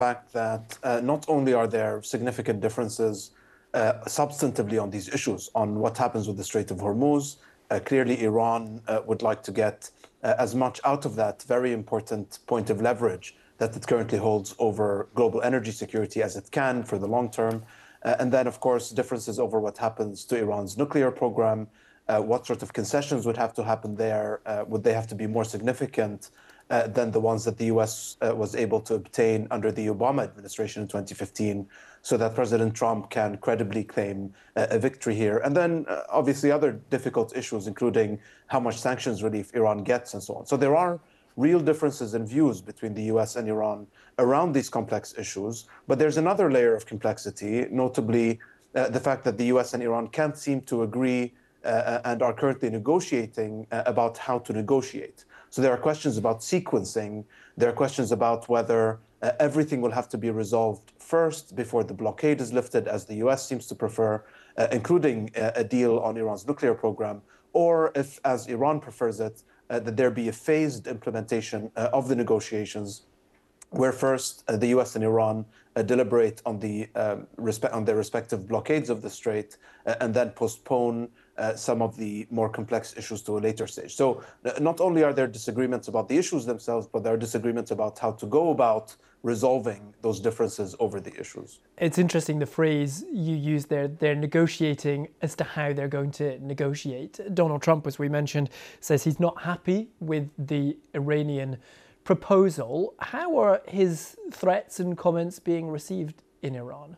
fact that not only are there significant differences substantively on these issues, on what happens with the Strait of Hormuz. Clearly, Iran would like to get as much out of that very important point of leverage that it currently holds over global energy security as it can for the long term. And then, of course, differences over what happens to Iran's nuclear program, what sort of concessions would have to happen there, would they have to be more significant than the ones that the US was able to obtain under the Obama administration in 2015, so that President Trump can credibly claim a victory here. And then, obviously, other difficult issues, including how much sanctions relief Iran gets and so on. So there are real differences in views between the US and Iran around these complex issues. But there's another layer of complexity, notably the fact that the US and Iran can't seem to agree and are currently negotiating about how to negotiate. So there are questions about sequencing. There are questions about whether everything will have to be resolved first before the blockade is lifted, as the US seems to prefer, including a deal on Iran's nuclear program, or if, as Iran prefers it, that there be a phased implementation of the negotiations, where first the US and Iran deliberate on their respective blockades of the strait, and then postpone some of the more complex issues to a later stage. So not only are there disagreements about the issues themselves, but there are disagreements about how to go about resolving those differences over the issues. It's interesting, the phrase you use there, they're negotiating as to how they're going to negotiate. Donald Trump, as we mentioned, says he's not happy with the Iranian proposal. How are his threats and comments being received in Iran?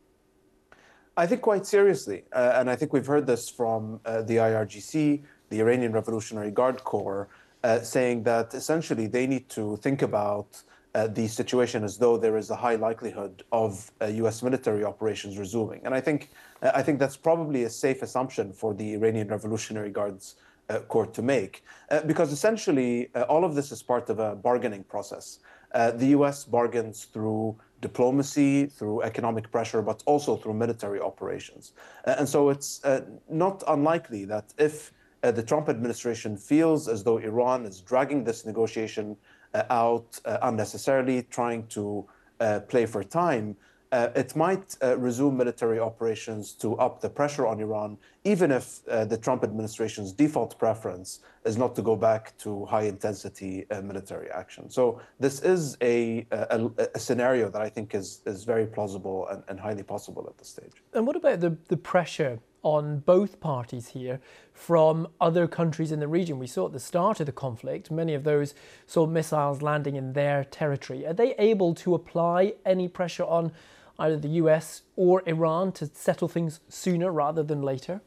I think quite seriously, and I think we've heard this from the IRGC, the Iranian Revolutionary Guard Corps, saying that essentially they need to think about the situation as though there is a high likelihood of US military operations resuming. And I think that's probably a safe assumption for the Iranian Revolutionary Guards Corps to make, because essentially all of this is part of a bargaining process. The US bargains through diplomacy, through economic pressure, but also through military operations. And so it's not unlikely that if the Trump administration feels as though Iran is dragging this negotiation out unnecessarily, trying to play for time, it might resume military operations to up the pressure on Iran, even if the Trump administration's default preference is not to go back to high-intensity military action. So this is a scenario that I think is very plausible and highly possible at this stage. And what about the pressure on both parties here from other countries in the region? We saw at the start of the conflict, many of those saw missiles landing in their territory. Are they able to apply any pressure on either the US or Iran to settle things sooner rather than later?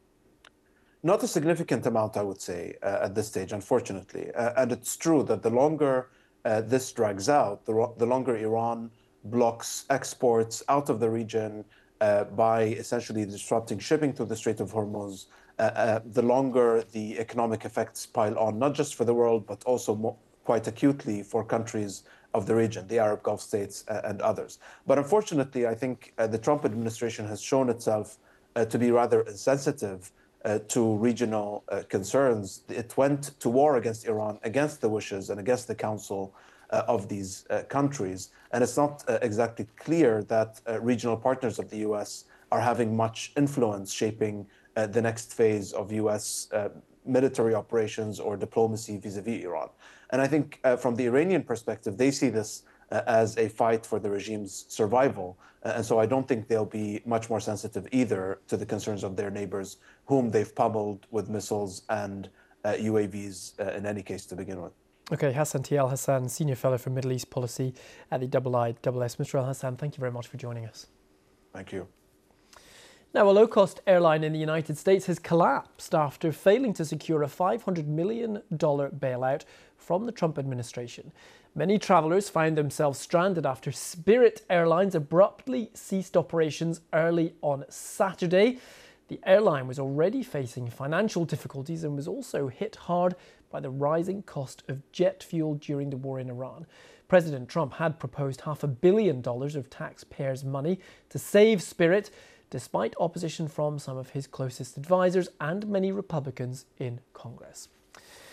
Not a significant amount, I would say, at this stage, unfortunately. And it's true that the longer this drags out, the longer Iran blocks exports out of the region by essentially disrupting shipping through the Strait of Hormuz, the longer the economic effects pile on, not just for the world, but also quite acutely for countries of the region, the Arab Gulf states and others. But unfortunately, I think the Trump administration has shown itself to be rather insensitive to regional concerns. It went to war against Iran, against the wishes and against the counsel of these countries. And it's not exactly clear that regional partners of the US are having much influence shaping the next phase of US military operations or diplomacy vis-a-vis Iran. And I think from the Iranian perspective, they see this as a fight for the regime's survival. And so I don't think they'll be much more sensitive either to the concerns of their neighbors, whom they've pummeled with missiles and UAVs in any case to begin with. Okay, Hassan Thiel-Hassan, Senior Fellow for Middle East Policy at the IISS. Mr. Al-Hassan, thank you very much for joining us. Thank you. Now, a low-cost airline in the United States has collapsed after failing to secure a $500 million bailout from the Trump administration. Many travelers found themselves stranded after Spirit Airlines abruptly ceased operations early on Saturday. The airline was already facing financial difficulties and was also hit hard by the rising cost of jet fuel during the war in Iran. President Trump had proposed $500 million of taxpayers' money to save Spirit, despite opposition from some of his closest advisors and many Republicans in Congress.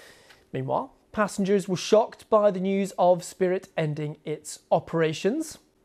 Meanwhile, passengers were shocked by the news of Spirit ending its operations.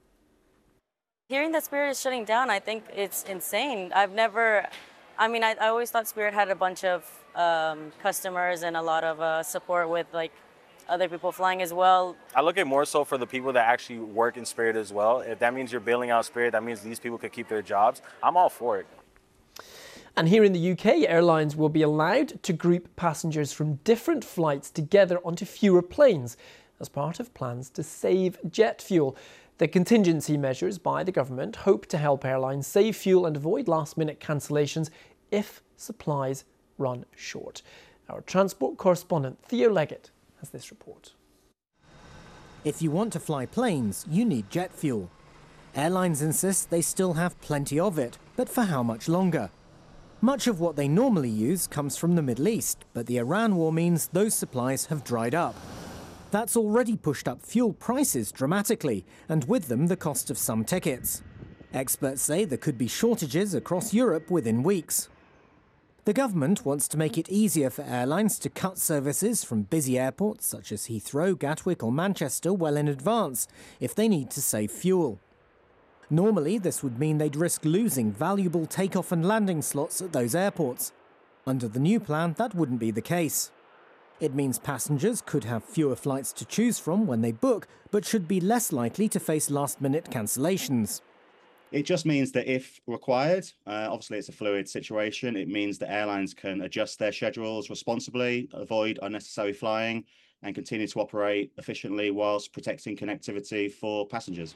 Hearing that Spirit is shutting down, I think it's insane. I always thought Spirit had a bunch of customers and a lot of support with like other people flying as well. I look at more so for the people that actually work in Spirit as well. If that means you're bailing out Spirit, that means these people could keep their jobs. I'm all for it. And here in the UK, airlines will be allowed to group passengers from different flights together onto fewer planes as part of plans to save jet fuel. The contingency measures by the government hope to help airlines save fuel and avoid last-minute cancellations if supplies run short. Our transport correspondent Theo Leggett has this report. If you want to fly planes, you need jet fuel. Airlines insist they still have plenty of it, but for how much longer? Much of what they normally use comes from the Middle East, but the Iran war means those supplies have dried up. That's already pushed up fuel prices dramatically, and with them the cost of some tickets. Experts say there could be shortages across Europe within weeks. The government wants to make it easier for airlines to cut services from busy airports such as Heathrow, Gatwick or Manchester well in advance if they need to save fuel. Normally, this would mean they'd risk losing valuable takeoff and landing slots at those airports. Under the new plan, that wouldn't be the case. It means passengers could have fewer flights to choose from when they book, but should be less likely to face last-minute cancellations. It just means that if required, obviously it's a fluid situation, it means that airlines can adjust their schedules responsibly, avoid unnecessary flying, and continue to operate efficiently whilst protecting connectivity for passengers.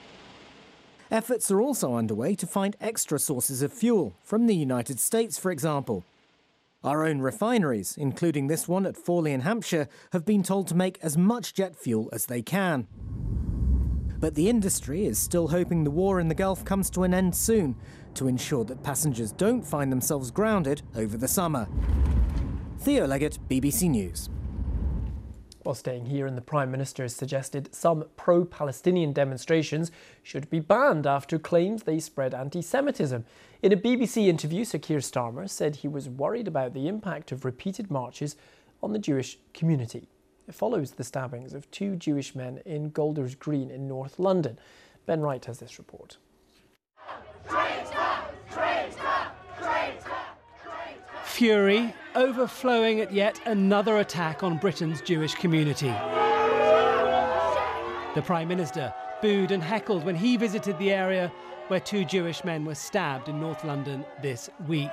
Efforts are also underway to find extra sources of fuel, from the United States, for example. Our own refineries, including this one at Fawley in Hampshire, have been told to make as much jet fuel as they can. But the industry is still hoping the war in the Gulf comes to an end soon to ensure that passengers don't find themselves grounded over the summer. Theo Leggett, BBC News. While staying here, and the Prime Minister has suggested some pro-Palestinian demonstrations should be banned after claims they spread anti-Semitism. In a BBC interview, Sir Keir Starmer said he was worried about the impact of repeated marches on the Jewish community. It follows the stabbings of 2 Jewish men in Golders Green in North London. Ben Wright has this report. Fury overflowing at yet another attack on Britain's Jewish community. The Prime Minister booed and heckled when he visited the area where 2 Jewish men were stabbed in North London this week.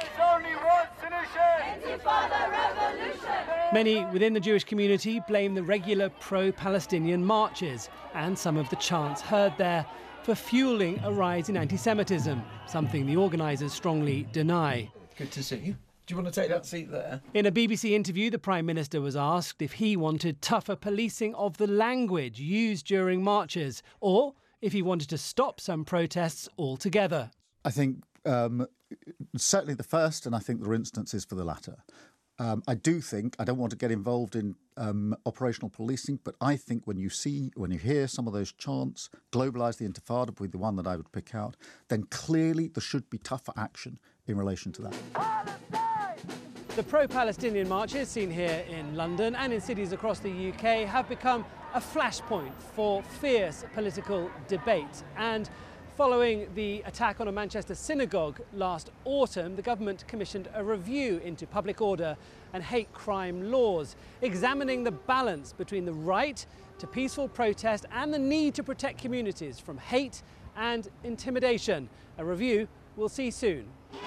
Many within the Jewish community blame the regular pro-Palestinian marches and some of the chants heard there for fueling a rise in anti-Semitism, something the organisers strongly deny. Good to see you. Do you want to take that seat there? In a BBC interview, the Prime Minister was asked if he wanted tougher policing of the language used during marches, or if he wanted to stop some protests altogether. I think certainly the first, and I think there are instances for the latter. I don't want to get involved in operational policing, but I think when you hear some of those chants, globalise the Intifada would be the one that I would pick out, then clearly there should be tougher action in relation to that. The pro-Palestinian marches seen here in London and in cities across the UK have become a flashpoint for fierce political debate. And following the attack on a Manchester synagogue last autumn, the government commissioned a review into public order and hate crime laws, examining the balance between the right to peaceful protest and the need to protect communities from hate and intimidation. A review we'll see soon.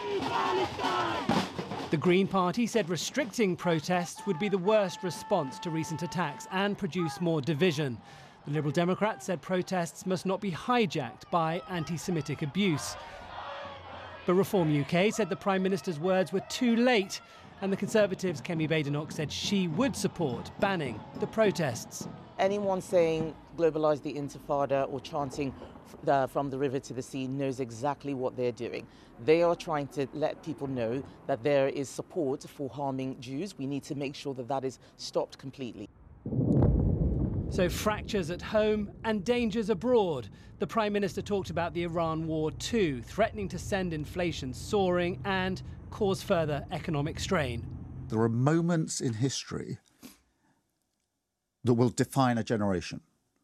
The Green Party said restricting protests would be the worst response to recent attacks and produce more division. The Liberal Democrats said protests must not be hijacked by anti-Semitic abuse. But Reform UK said the Prime Minister's words were too late, and the Conservatives' Kemi Badenoch said she would support banning the protests. Anyone saying globalise the Intifada or chanting from the river to the sea knows exactly what they're doing. They are trying to let people know that there is support for harming Jews. We need to make sure that that is stopped completely. So fractures at home and dangers abroad. The Prime Minister talked about the Iran war too, threatening to send inflation soaring and cause further economic strain. There are moments in history that will define a generation.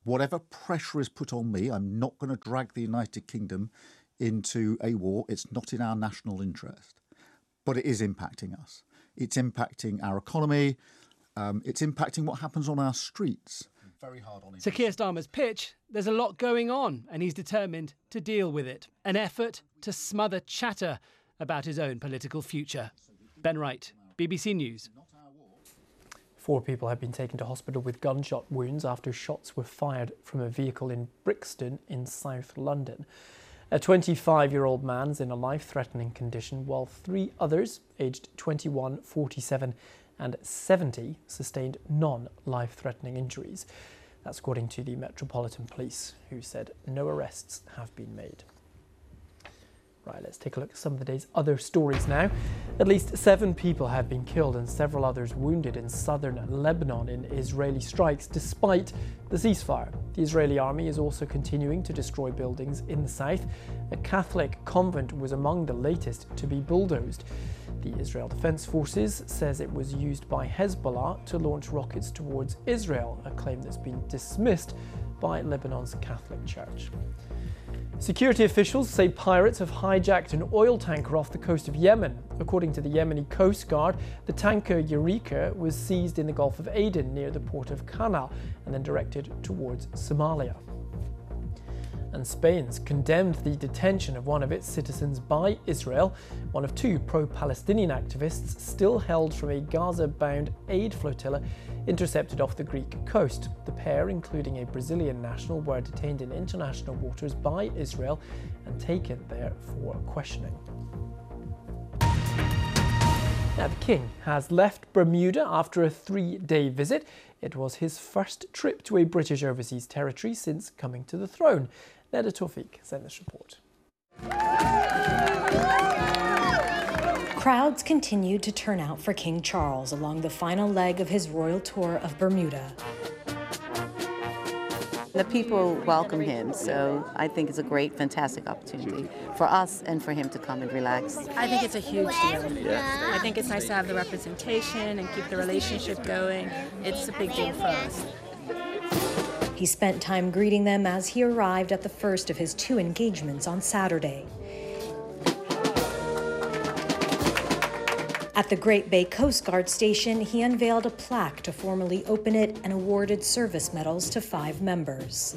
whatever pressure is put on me, I'm not going to drag the United Kingdom into a war. It's not in our national interest, but it is impacting us. It's impacting our economy. It's impacting what happens on our streets. Very hard on it. So Keir Starmer's pitch, there's a lot going on and he's determined to deal with it. An effort to smother chatter about his own political future. Ben Wright, BBC News. 4 people have been taken to hospital with gunshot wounds after shots were fired from a vehicle in Brixton in South London. A 25-year-old man's in a life-threatening condition, while 3 others, aged 21, 47 and 70, sustained non-life-threatening injuries. That's according to the Metropolitan Police, who said no arrests have been made. Right, let's take a look at some of the day's other stories now. At least 7 people have been killed and several others wounded in southern Lebanon in Israeli strikes despite the ceasefire. The Israeli army is also continuing to destroy buildings in the south. A Catholic convent was among the latest to be bulldozed. The Israel Defense Forces says it was used by Hezbollah to launch rockets towards Israel, a claim that's been dismissed by Lebanon's Catholic Church. Security officials say pirates have hijacked an oil tanker off the coast of Yemen. According to the Yemeni Coast Guard, the tanker Eureka was seized in the Gulf of Aden near the port of Cana and then directed towards Somalia. And Spain's condemned the detention of one of its citizens by Israel, one of 2 pro-Palestinian activists still held from a Gaza-bound aid flotilla intercepted off the Greek coast. The pair, including a Brazilian national, were detained in international waters by Israel and taken there for questioning. Now, the King has left Bermuda after a 3-day visit. It was his first trip to a British overseas territory since coming to the throne. Neda Tawfiq sent this report. Crowds continued to turn out for King Charles along the final leg of his royal tour of Bermuda. The people welcome him, so I think it's a great, fantastic opportunity for us and for him to come and relax. I think it's a huge deal. Yeah. I think it's nice to have the representation and keep the relationship going. It's a big deal for us. He spent time greeting them as he arrived at the first of his 2 engagements on Saturday. At the Great Bay Coast Guard Station, he unveiled a plaque to formally open it and awarded service medals to 5 members.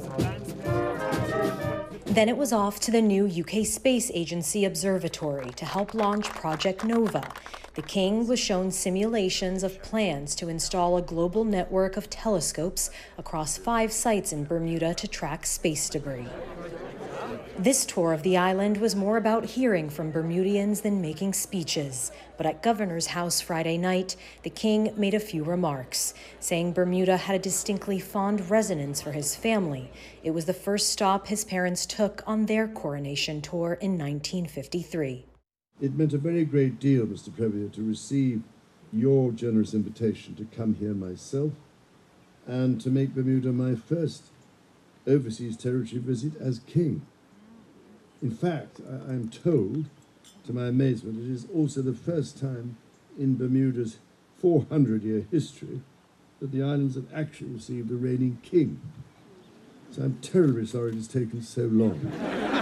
Then it was off to the new UK Space Agency Observatory to help launch Project Nova. The King was shown simulations of plans to install a global network of telescopes across 5 sites in Bermuda to track space debris. This tour of the island was more about hearing from Bermudians than making speeches. But at Governor's House Friday night, the King made a few remarks, saying Bermuda had a distinctly fond resonance for his family. It was the first stop his parents took on their coronation tour in 1953. It meant a very great deal, Mr. Premier, to receive your generous invitation to come here myself and to make Bermuda my first overseas territory visit as King. In fact, I'm told, to my amazement, it is also the first time in Bermuda's 400-year history that the islands have actually received a reigning king. So I'm terribly sorry it has taken so long.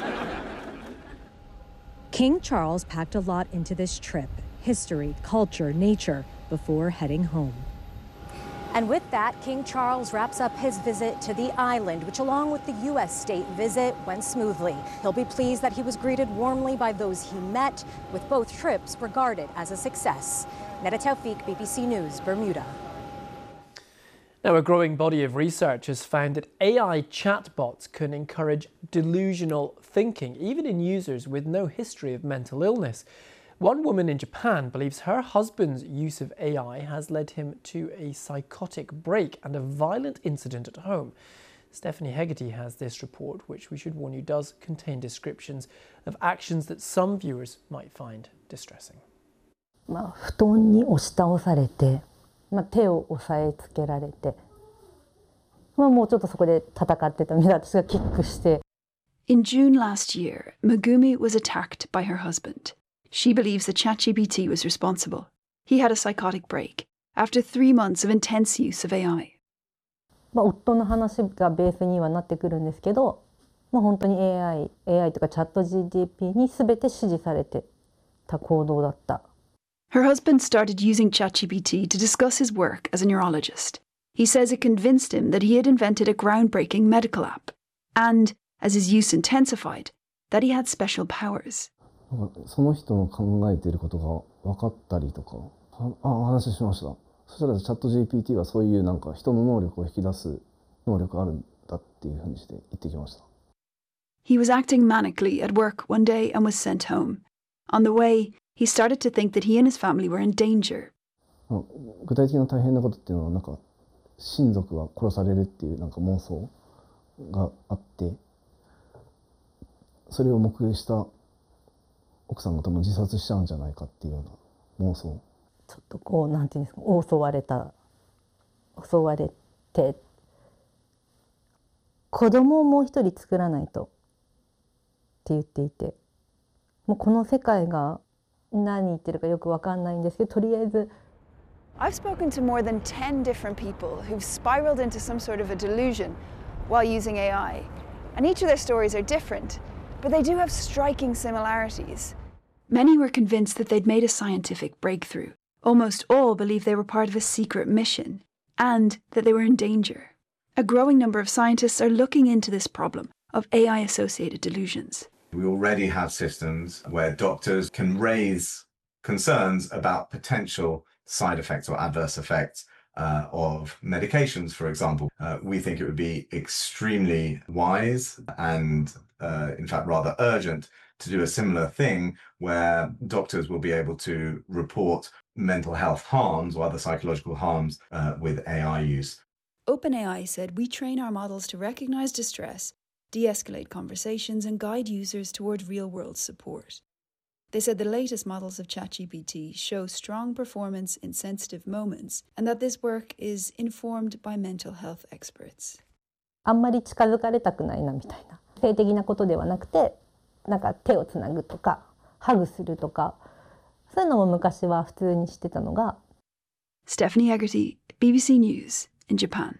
King Charles packed a lot into this trip: history, culture, nature, before heading home. And with that, King Charles wraps up his visit to the island, which along with the U.S. state visit went smoothly. He'll be pleased that he was greeted warmly by those he met, with both trips regarded as a success. Neda Tawfiq, BBC News, Bermuda. Now, a growing body of research has found that AI chatbots can encourage delusional thinking, even in users with no history of mental illness. One woman in Japan believes her husband's use of AI has led him to a psychotic break and a violent incident at home. Stephanie Hegarty has this report, which we should warn you does contain descriptions of actions that some viewers might find distressing. 布団に押し倒されて、手を押さえつけられて、もうちょっとそこで戦ってたみたいな、私がキックして。 In June last year, Megumi was attacked by her husband. She believes that ChatGPT was responsible. He had a psychotic break after 3 months of intense use of AI. 夫の話がベースにはなってくるんですけど、本当に AI とかチャット GTP に全て指示されてた行動だった。 Her husband started using ChatGPT to discuss his work as a neurologist. He says it convinced him that he had invented a groundbreaking medical app, and, as his use intensified, that he had special powers. その人の考えていることが分かったりとか、お話ししました。そしたらチャット GPT はそういうなんか人の能力を引き出す能力があるんだっていうふうにして言ってきました。 He was acting manically at work one day and was sent home. On the way, he started to think that he and his family were in danger. 具体的な大変なことっていうのはなんか親族が殺されるっていうなんか妄想があって、それを目撃した奥さんが多分自殺しちゃうんじゃないかっていうような妄想。 ちょっとこうなんていうんですか、襲われて、子供をもう一人作らないとって言っていて、もうこの世界が何言ってるかよくわかんないんですけど、とりあえず。 I've spoken to more than 10 different people who've spiraled into some sort of a delusion while using AI. And each of their stories are different, but they do have striking similarities. Many were convinced that they'd made a scientific breakthrough. Almost all believed they were part of a secret mission, and that they were in danger. A growing number of scientists are looking into this problem of AI-associated delusions. We already have systems where doctors can raise concerns about potential side effects or adverse effects of medications, for example. We think it would be extremely wise and, in fact, rather urgent to do a similar thing where doctors will be able to report mental health harms or other psychological harms with AI use. OpenAI said we train our models to recognize distress, de-escalate conversations, and guide users toward real-world support. They said the latest models of ChatGPT show strong performance in sensitive moments, and that this work is informed by mental health experts. あんまり近づかれたくないなみたいな。性的なことではなくて、なんか手をつなぐとか、ハグするとか、そういうのも昔は普通にしてたのが。 Stephanie Egerty, BBC News in Japan.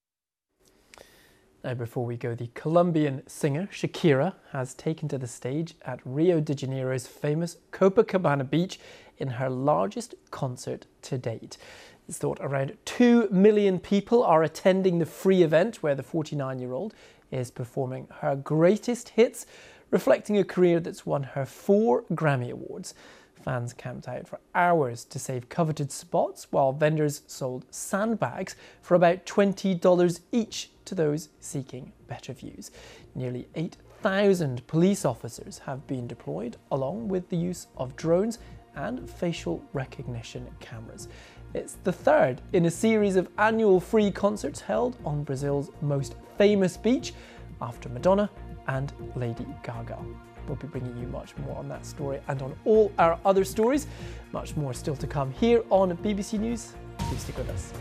Now, before we go, the Colombian singer Shakira has taken to the stage at Rio de Janeiro's famous Copacabana beach in her largest concert to date. It's thought around 2 million people are attending the free event where the 49-year-old is performing her greatest hits, reflecting a career that's won her 4 Grammy Awards. Fans camped out for hours to save coveted spots, while vendors sold sandbags for about $20 each to those seeking better views. Nearly 8,000 police officers have been deployed, along with the use of drones and facial recognition cameras. It's the third in a series of annual free concerts held on Brazil's most famous beach, after Madonna and Lady Gaga. We'll be bringing you much more on that story and on all our other stories. Much more still to come here on BBC News. Please stick with us.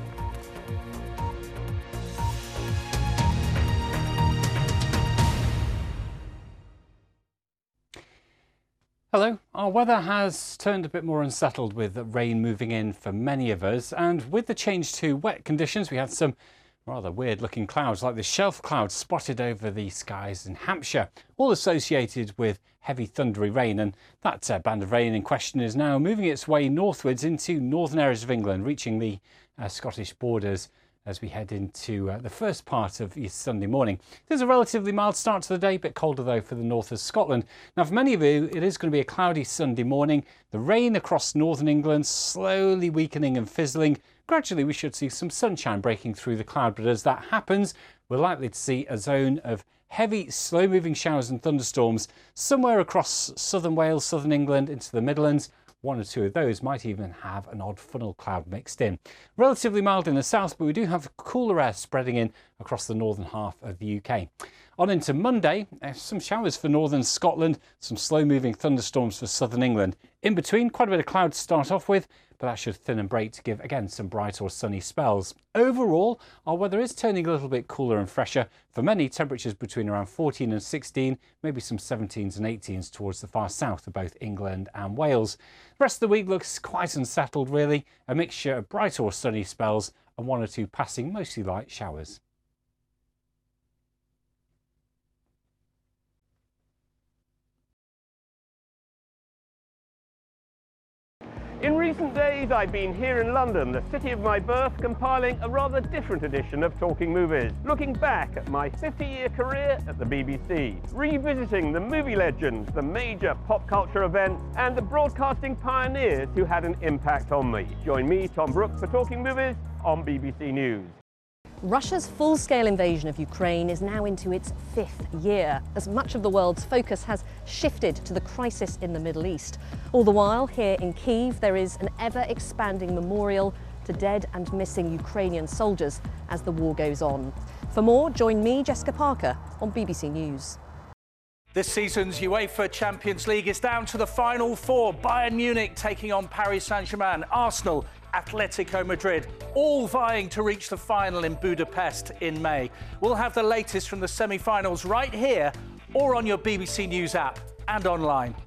Hello. Our weather has turned a bit more unsettled with rain moving in for many of us, and with the change to wet conditions we had some rather weird looking clouds like the shelf cloud spotted over the skies in Hampshire, all associated with heavy thundery rain, and that band of rain in question is now moving its way northwards into northern areas of England, reaching the Scottish borders as we head into the first part of Easter Sunday morning. There's a relatively mild start to the day, a bit colder though for the north of Scotland. Now for many of you it is going to be a cloudy Sunday morning. The rain across northern England slowly weakening and fizzling. Gradually we should see some sunshine breaking through the cloud, but as that happens we're likely to see a zone of heavy slow moving showers and thunderstorms somewhere across southern Wales, southern England into the Midlands. 1 or 2 of those might even have an odd funnel cloud mixed in. Relatively mild in the south, but we do have cooler air spreading in across the northern half of the UK. On into Monday, some showers for northern Scotland, some slow moving thunderstorms for southern England. In between, quite a bit of cloud to start off with, but that should thin and break to give again some bright or sunny spells. Overall, our weather is turning a little bit cooler and fresher. For many, temperatures between around 14 and 16, maybe some 17s and 18s towards the far south of both England and Wales. The rest of the week looks quite unsettled really, a mixture of bright or sunny spells and 1 or 2 passing mostly light showers. In recent days, I've been here in London, the city of my birth, compiling a rather different edition of Talking Movies, looking back at my 50-year career at the BBC, revisiting the movie legends, the major pop culture events, and the broadcasting pioneers who had an impact on me. Join me, Tom Brooks, for Talking Movies on BBC News. Russia's full-scale invasion of Ukraine is now into its 5th year, as much of the world's focus has shifted to the crisis in the Middle East. All the while, here in Kyiv, there is an ever-expanding memorial to dead and missing Ukrainian soldiers as the war goes on. For more, join me, Jessica Parker, on BBC News. This season's UEFA Champions League is down to the final four. Bayern Munich taking on Paris Saint-Germain, Arsenal, Atletico Madrid, all vying to reach the final in Budapest in May. We'll have the latest from the semi-finals right here or on your BBC News app and online.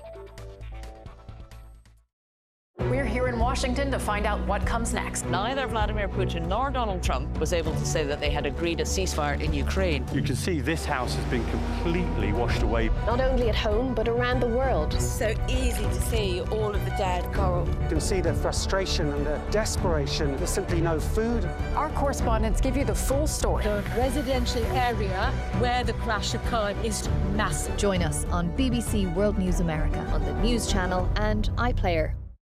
We're here in Washington to find out what comes next. Neither Vladimir Putin nor Donald Trump was able to say that they had agreed a ceasefire in Ukraine. You can see this house has been completely washed away. Not only at home, but around the world. It's so easy to see all of the dead coral. You can see the frustration and the desperation. There's simply no food. Our correspondents give you the full story. The residential area where the crash occurred is massive. Join us on BBC World News America on the News Channel and iPlayer.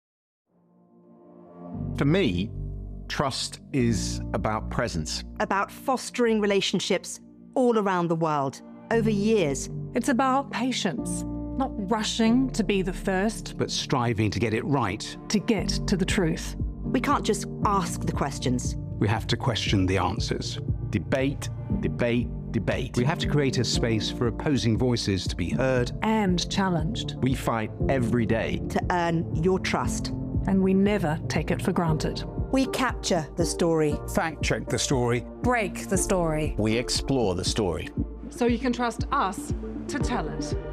For me, trust is about presence. About fostering relationships all around the world, over years. It's about patience, not rushing to be the first, but striving to get it right. To get to the truth. We can't just ask the questions. We have to question the answers. Debate, debate, debate. We have to create a space for opposing voices to be heard and challenged. We fight every day to earn your trust. And we never take it for granted. We capture the story. Fact check the story. Break the story. We explore the story. So you can trust us to tell it.